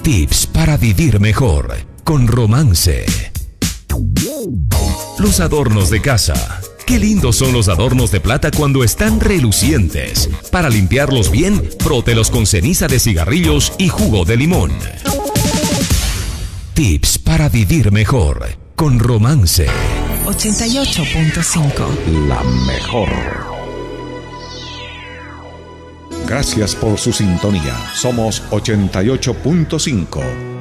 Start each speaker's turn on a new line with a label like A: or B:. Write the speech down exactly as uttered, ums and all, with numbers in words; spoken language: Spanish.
A: Tips para vivir mejor con Romance. Los adornos de casa. Qué lindos son los adornos de plata cuando están relucientes. Para limpiarlos bien, frótelos con ceniza de cigarrillos y jugo de limón. Tips para vivir mejor con Romance.
B: ochenta y ocho punto cinco.
C: La mejor. Gracias por su sintonía. Somos ochenta y ocho punto cinco.